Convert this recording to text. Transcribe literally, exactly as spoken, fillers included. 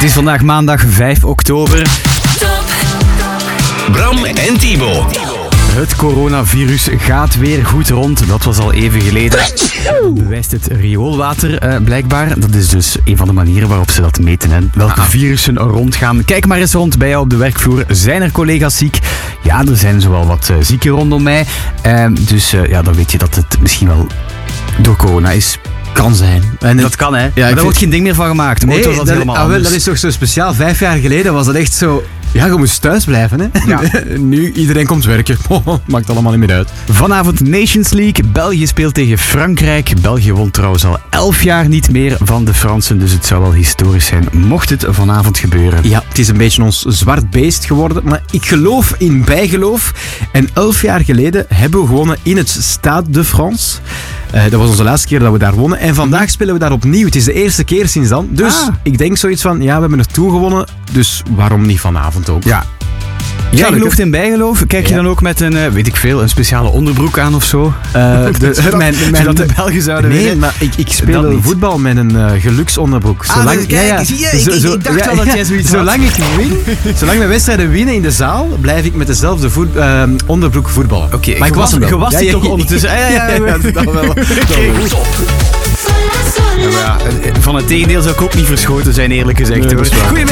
Het is vandaag maandag vijf oktober. Bram en Timo. Het coronavirus gaat weer goed rond. Dat was al even geleden. Bewijst het rioolwater eh, blijkbaar. Dat is dus een van de manieren waarop ze dat meten. Hè. Welke virussen er rondgaan. Kijk maar eens rond bij jou op de werkvloer. Zijn er collega's ziek? Ja, er zijn zowel wat uh, zieken rondom mij. Uh, dus uh, ja, dan weet je dat het misschien wel door corona is. Kan zijn. En dat kan, hè. Ja, maar daar vind... wordt geen ding meer van gemaakt. Nee, was dat, dat, helemaal ah, wel, anders. dat is toch zo speciaal. Vijf jaar geleden was dat echt zo... Ja, je moest thuis blijven, hè. Ja. Nu, iedereen komt werken. Maakt allemaal niet meer uit. Vanavond Nations League. België speelt tegen Frankrijk. België won trouwens al elf jaar niet meer van de Fransen. Dus het zou wel historisch zijn mocht het vanavond gebeuren. Ja, het is een beetje ons zwart beest geworden. Maar ik geloof in bijgeloof. En elf jaar geleden hebben we gewonnen in het Stade de France. Uh, dat was onze laatste keer dat we daar wonnen. En vandaag spelen we daar opnieuw. Het is de eerste keer sinds dan. Dus ah. ik denk zoiets van, ja, we hebben er toe gewonnen. Dus waarom niet vanavond ook? Ja. Jij Ja, gelooft in bijgeloof? Kijk je ja. dan ook met een, uh, weet ik veel, een speciale onderbroek aan of zo? Uh, de, zodat, mijn, mijn, zodat de Belgen zouden nee, winnen? maar ik, ik Dat speel niet. voetbal met een uh, geluksonderbroek. Ah, dus kijk, zie je, ik- ik- ik dacht al dat jij zoiets had. Zolang ik win, zolang we wedstrijden winnen in de zaal, blijf ik met dezelfde voet, uh, onderbroek voetballen. Oké, okay, maar ik was hem wel. Je was Ja, die ja, toch ja, ondertussen? Ja, ja, ja, ja, ja, dat wel. Dat wel. Top. Ja, van het tegendeel zou ik ook niet verschoten zijn, eerlijk gezegd. Nee, hoor. dat is waar. Goedemiddag.